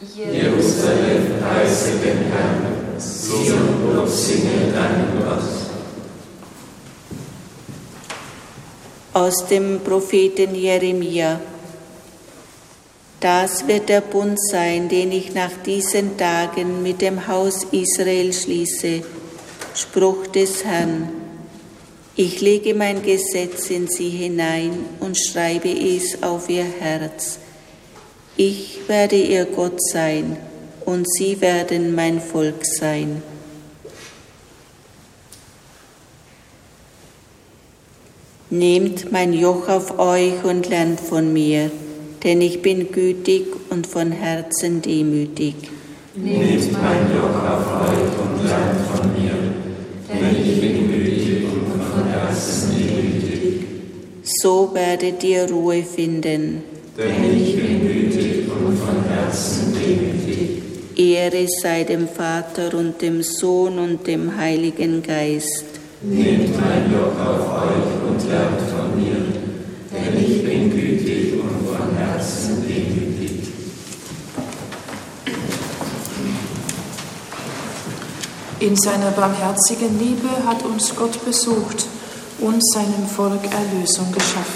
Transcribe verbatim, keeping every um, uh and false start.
Jerusalem, preise den Herrn, Sion, Lob singe deinen Gott. Aus dem Propheten Jeremia. Das wird der Bund sein, den ich nach diesen Tagen mit dem Haus Israel schließe. Spruch des Herrn. Ich lege mein Gesetz in sie hinein und schreibe es auf ihr Herz. Ich werde ihr Gott sein und sie werden mein Volk sein. Nehmt mein Joch auf euch und lernt von mir, denn ich bin gütig und von Herzen demütig. Nehmt mein Joch auf euch und lernt von mir, denn ich bin gütig und von Herzen demütig. So werdet ihr Ruhe finden. Denn ich bin gütig und von Herzen demütig. Ehre sei dem Vater und dem Sohn und dem Heiligen Geist. Nehmt mein Joch auf euch und lernt von mir, denn ich bin gütig und von Herzen demütig. In seiner barmherzigen Liebe hat uns Gott besucht und seinem Volk Erlösung geschaffen.